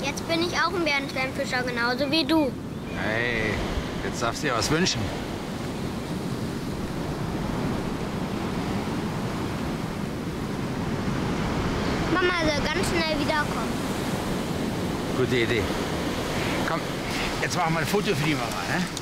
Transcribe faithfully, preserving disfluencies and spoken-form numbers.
Jetzt bin ich auch ein Bärenschleimmfischer, genauso wie du. Hey, jetzt darfst du dir was wünschen. Mama soll ganz schnell wiederkommen. Gute Idee. Komm, jetzt machen wir ein Foto für die Mama, ne?